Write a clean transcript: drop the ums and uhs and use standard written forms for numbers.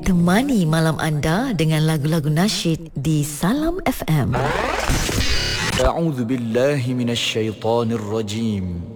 Temani malam anda dengan lagu-lagu nasyid di Salam FM. A'udzu billahi minasy syaithanir rajim.